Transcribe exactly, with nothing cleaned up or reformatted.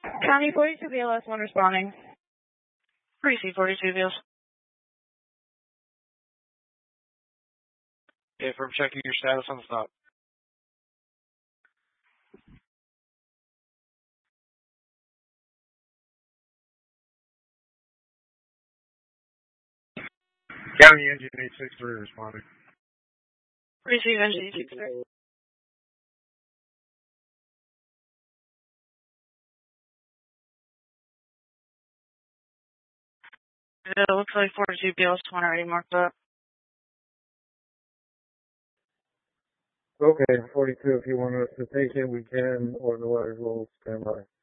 County forty-two B L S one responding. Precinct forty-two B L S. Okay, from checking your status on stop. County Engine eight six three responding. Precinct Engine eight six three. It looks like forty-two B L S one already marked up. Okay, forty-two, if you want us to take it, we can, or otherwise we'll stand by.